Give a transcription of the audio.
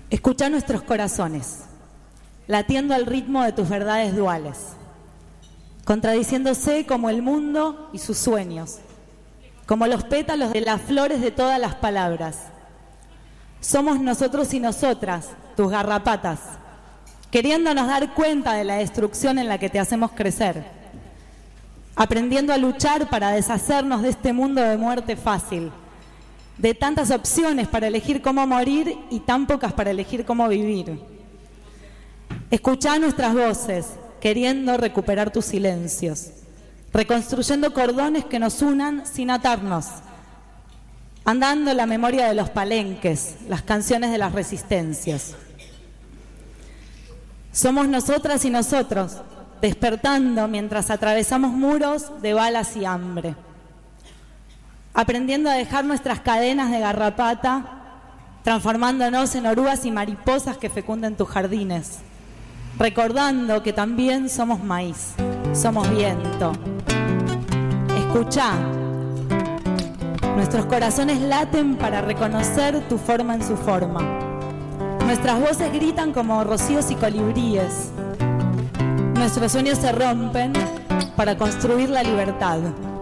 Escucha nuestros corazones, latiendo al ritmo de tus verdades duales, contradiciéndose como el mundo y sus sueños, como los pétalos de las flores de todas las palabras. Somos nosotros y nosotras, tus garrapatas, queriéndonos dar cuenta de la destrucción en la que te hacemos crecer, aprendiendo a luchar para deshacernos de este mundo de muerte fácil, de tantas opciones para elegir cómo morir y tan pocas para elegir cómo vivir. Escuchá nuestras voces, queriendo recuperar tus silencios, reconstruyendo cordones que nos unan sin atarnos, andando la memoria de los palenques, las canciones de las resistencias. Somos nosotras y nosotros, despertando mientras atravesamos muros de balas y hambre, aprendiendo a dejar nuestras cadenas de garrapata, transformándonos en orugas y mariposas que fecunden tus jardines, recordando que también somos maíz, somos viento. Escuchá, nuestros corazones laten para reconocer tu forma en su forma. Nuestras voces gritan como rocíos y colibríes. Nuestros sueños se rompen para construir la libertad.